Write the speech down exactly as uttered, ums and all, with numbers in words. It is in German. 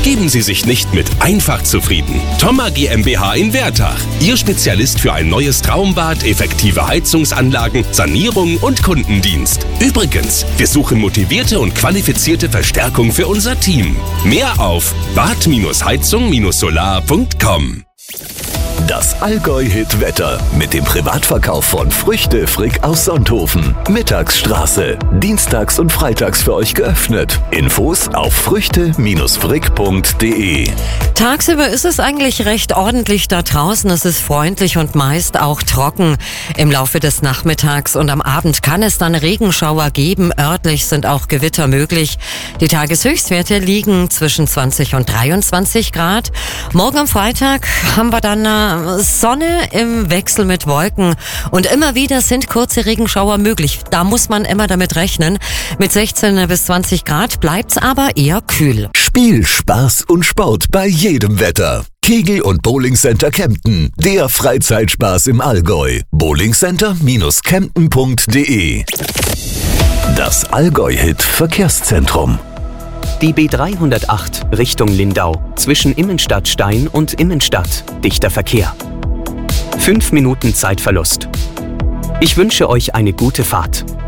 Geben Sie sich nicht mit einfach zufrieden. Thoma GmbH in Wertach. Ihr Spezialist für ein neues Traumbad, effektive Heizungsanlagen, Sanierung und Kundendienst. Übrigens, wir suchen motivierte und qualifizierte Verstärkung für unser Team. Mehr auf bad heizung solar punkt com. Das Allgäu-Hit-Wetter mit dem Privatverkauf von Früchte Frick aus Sonthofen. Mittagsstraße. Dienstags und freitags für euch geöffnet. Infos auf früchte frick punkt de. Tagsüber ist es eigentlich recht ordentlich da draußen. Es ist freundlich und meist auch trocken. Im Laufe des Nachmittags und am Abend kann es dann Regenschauer geben. Örtlich sind auch Gewitter möglich. Die Tageshöchstwerte liegen zwischen zwanzig und dreiundzwanzig Grad. Morgen am Freitag haben wir dann äh, Sonne im Wechsel mit Wolken und immer wieder sind kurze Regenschauer möglich. Da muss man immer damit rechnen. Mit sechzehn bis zwanzig Grad bleibt's aber eher kühl. Spiel, Spaß und Sport bei jedem Wetter. Kegel- und Bowlingcenter Kempten. Der Freizeitspaß im Allgäu. bowlingcenter Kempten punkt de. Das Allgäu-Hit Verkehrszentrum. Die B dreihundertacht Richtung Lindau zwischen Immenstadt-Stein und Immenstadt. Dichter Verkehr. Fünf Minuten Zeitverlust. Ich wünsche euch eine gute Fahrt.